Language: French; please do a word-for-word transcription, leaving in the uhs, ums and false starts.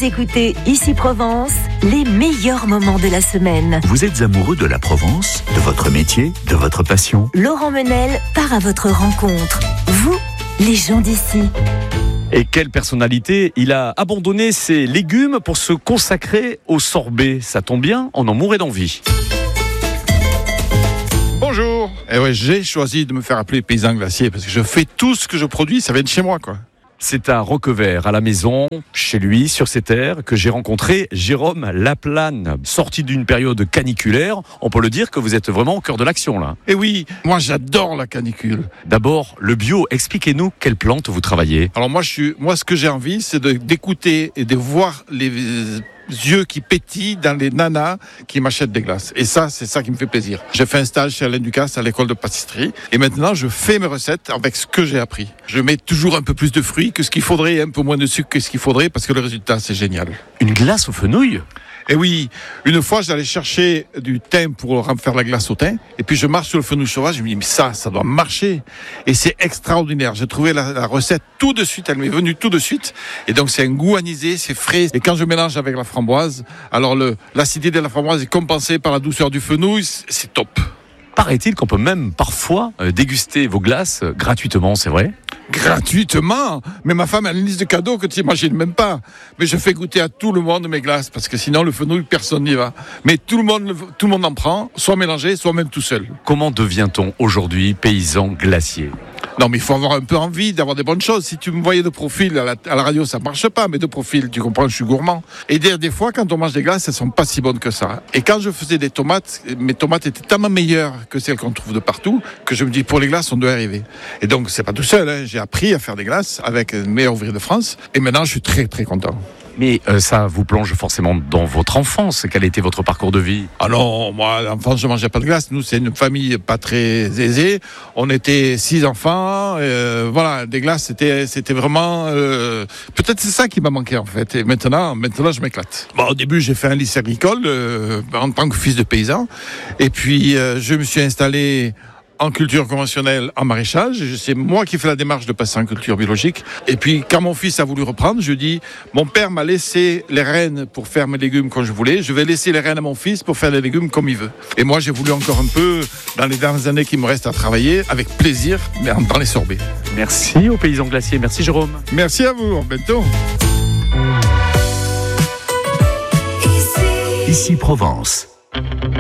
écoutez Ici Provence, les meilleurs moments de la semaine. Vous êtes amoureux de la Provence, de votre métier, de votre passion? Laurent Menel part à votre rencontre. Vous, les gens d'ici. Et quelle personnalité! Il a abandonné ses légumes pour se consacrer au sorbet. Ça tombe bien, on en mourait d'envie. Bonjour. Et ouais, j'ai choisi de me faire appeler paysan glacier parce que je fais tout ce que je produis, ça vient de chez moi, quoi. C'est à Roquevert, à la maison, chez lui, sur ses terres, que j'ai rencontré Jérôme Laplane. Sorti d'une période caniculaire, on peut le dire que vous êtes vraiment au cœur de l'action, là. Et oui, moi j'adore la canicule. D'abord, le bio. Expliquez-nous quelles plantes vous travaillez. Alors moi, je suis, moi ce que j'ai envie, c'est de, d'écouter et de voir les yeux qui pétillent dans les nanas qui m'achètent des glaces. Et ça, c'est ça qui me fait plaisir. J'ai fait un stage chez Alain Ducasse à l'école de pâtisserie. Et maintenant, je fais mes recettes avec ce que j'ai appris. Je mets toujours un peu plus de fruits que ce qu'il faudrait et un peu moins de sucre que ce qu'il faudrait parce que le résultat, c'est génial. Une glace aux fenouilles? Et oui, une fois, j'allais chercher du thym pour faire la glace au thym. Et puis, je marche sur le fenouil sauvage. Je me dis, mais ça, ça doit marcher. Et c'est extraordinaire. J'ai trouvé la, la recette tout de suite. Elle m'est venue tout de suite. Et donc, c'est un goût anisé, c'est frais. Et quand je mélange avec la framboise, alors le, l'acidité de la framboise est compensée par la douceur du fenouil. C'est top. Paraît-il qu'on peut même parfois euh, déguster vos glaces euh, gratuitement, c'est vrai? Gratuitement. Mais ma femme a une liste de cadeaux que tu n'imagines même pas. Mais je fais goûter à tout le monde mes glaces parce que sinon le fenouil, personne n'y va. Mais tout le monde, tout le monde en prend, soit mélangé, soit même tout seul. Comment devient-on aujourd'hui paysan glacier? Non, mais il faut avoir un peu envie d'avoir des bonnes choses. Si tu me voyais de profil à la, à la radio, ça marche pas. Mais de profil, tu comprends, je suis gourmand. Et des, des fois, quand on mange des glaces, elles sont pas si bonnes que ça. Et quand je faisais des tomates, mes tomates étaient tellement meilleures que celles qu'on trouve de partout que je me dis, pour les glaces, on doit arriver. Et donc, c'est pas tout seul. Hein. J'ai appris à faire des glaces avec le meilleur ouvrier de France. Et maintenant, je suis très, très content. Mais euh, ça vous plonge forcément dans votre enfance. Quel était votre parcours de vie? Ah non, moi, l'enfance, je mangeais pas de glace. Nous, c'est une famille pas très aisée. On était six enfants. Euh, voilà, des glaces, c'était, c'était vraiment... Euh, peut-être c'est ça qui m'a manqué, en fait. Et maintenant, maintenant je m'éclate. Bon, au début, j'ai fait un lycée agricole euh, en tant que fils de paysan. Et puis, euh, je me suis installé en culture conventionnelle, en maraîchage. C'est moi qui fais la démarche de passer en culture biologique. Et puis, quand mon fils a voulu reprendre, je dis, mon père m'a laissé les rênes pour faire mes légumes comme je voulais. Je vais laisser les rênes à mon fils pour faire les légumes comme il veut. Et moi, j'ai voulu encore un peu, dans les dernières années qui me restent à travailler, avec plaisir, mais dans les sorbets. Merci aux paysans glaciers. Merci Jérôme. Merci à vous. À bientôt. Ici Provence.